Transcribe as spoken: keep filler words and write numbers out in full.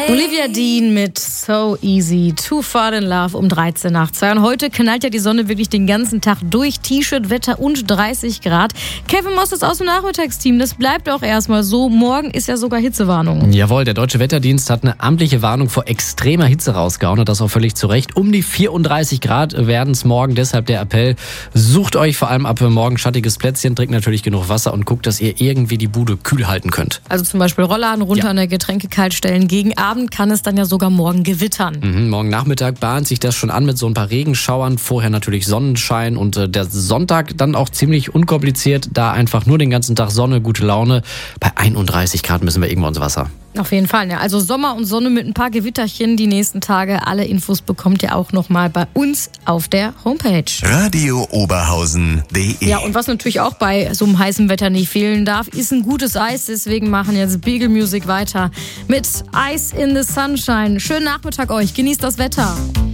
Olivia Dean mit So Easy, To Fall in Love um dreizehn nach zwei. Und heute knallt ja die Sonne wirklich den ganzen Tag durch. T-Shirt-Wetter und dreißig Grad. Kevin Moss ist aus dem Nachmittagsteam. Das bleibt auch erstmal so. Morgen ist ja sogar Hitzewarnung. Jawohl, der Deutsche Wetterdienst hat eine amtliche Warnung vor extremer Hitze rausgehauen. Und das auch völlig zu Recht. Um die vierunddreißig Grad werden es morgen. Deshalb der Appell. Sucht euch vor allem ab morgen schattiges Plätzchen. Trinkt natürlich genug Wasser und guckt, dass ihr irgendwie die Bude kühl halten könnt. Also zum Beispiel Rollladen runter ja. an der Getränke kalt stellen. Gegen Abend kann es dann ja sogar morgen gewittern. Mhm, morgen Nachmittag bahnt sich das schon an mit so ein paar Regenschauern. Vorher natürlich Sonnenschein und äh, der Sonntag dann auch ziemlich unkompliziert. Da einfach nur den ganzen Tag Sonne, gute Laune. Bei einunddreißig Grad müssen wir irgendwo ins Wasser. Auf jeden Fall, ja. Also Sommer und Sonne mit ein paar Gewitterchen die nächsten Tage. Alle Infos bekommt ihr auch nochmal bei uns auf der Homepage. Radio Oberhausen punkt de. Ja, und was natürlich auch bei so einem heißen Wetter nicht fehlen darf, ist ein gutes Eis. Deswegen machen jetzt Beagle Music weiter mit Ice in the Sunshine. Schönen Nachmittag euch. Genießt das Wetter.